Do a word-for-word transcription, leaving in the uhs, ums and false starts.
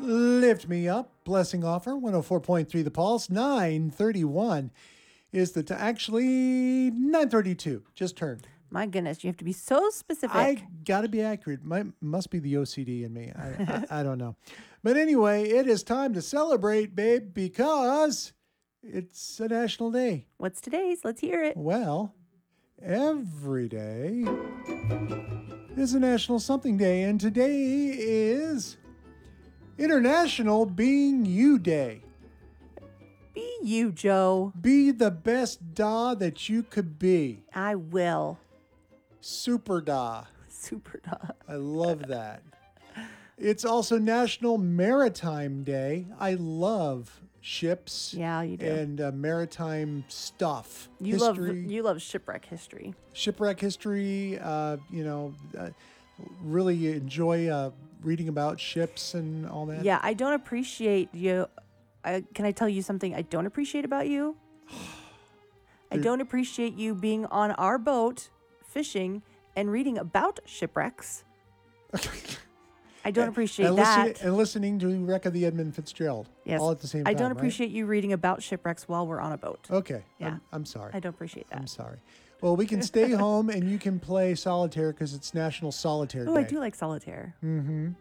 Lift Me Up, Blessing Offer, one oh four point three The Pulse, nine thirty-one is the, t- actually nine thirty-two, just turned. My goodness, you have to be so specific. I got to be accurate. My, must be the O C D in me. I, I, I don't know. But anyway, it is time to celebrate, babe, because it's a national day. What's today's? Let's hear it. Well, every day is a National Something Day, and today is International Being You Day. Be you, Joe. Be the best da that you could be. I will. Super da. Super dog. I love that. It's also National Maritime Day. I love ships. Yeah, you do. And uh, maritime stuff. You history, love you love shipwreck history. shipwreck history. Uh, you know, uh, really enjoy uh, reading about ships and all that. Yeah, I don't appreciate you. I, can I tell you something I don't appreciate about you? I don't appreciate you being on our boat fishing and reading about shipwrecks. I don't appreciate and that. Listen, and listening to Wreck of the Edmund Fitzgerald. Yes. All at the same time. I don't right? appreciate you reading about shipwrecks while we're on a boat. Okay. Yeah. I'm, I'm sorry. I don't appreciate that. I'm sorry. Well, we can stay home and you can play solitaire because it's National Solitaire Oh, Day. I do like solitaire. Mm-hmm.